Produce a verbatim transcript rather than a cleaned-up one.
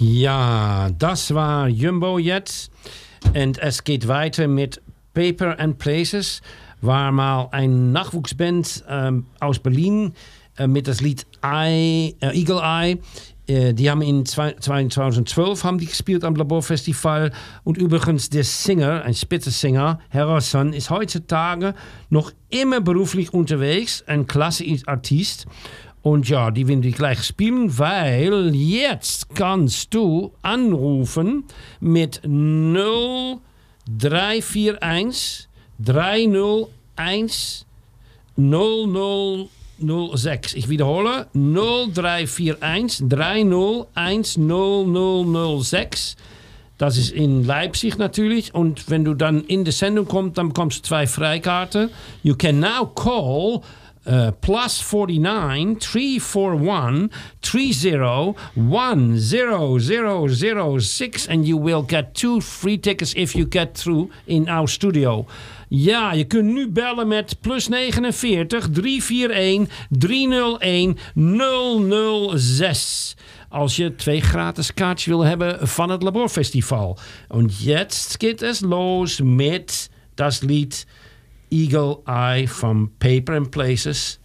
Ja, das war Jumbo jetzt. Und es geht weiter mit Paper and Places. War mal ein Nachwuchsband ähm, aus Berlin äh, mit das Lied Eye, äh, Eagle Eye. Äh, die haben in zweitausendzwölf haben die gespielt am Laborfestival. Und übrigens der Singer, ein Spitzensänger, Harrison, ist heutzutage noch immer beruflich unterwegs. Ein klasse Artist. Und ja, die werden die gleich spielen, weil jetzt kannst du anrufen mit null drei vier eins drei null eins null null null sechs. Ich wiederhole, null drei vier eins drei null eins null null null sechs. Das ist in Leipzig natürlich. Und wenn du dann in die Sendung kommst, dann bekommst du zwei Freikarten. You can now call Uh, plus forty-nine, three four one, three zero one zero zero zero six and you will get two free tickets if you get through in our studio. Ja, je kunt nu bellen met plus negenenveertig, drie vier een, drie nul een, nul nul zes. Als je twee gratis kaartjes wil hebben van het Laborfestival. En jetzt geht es los met das Lied Eagle Eye from Paper and Places.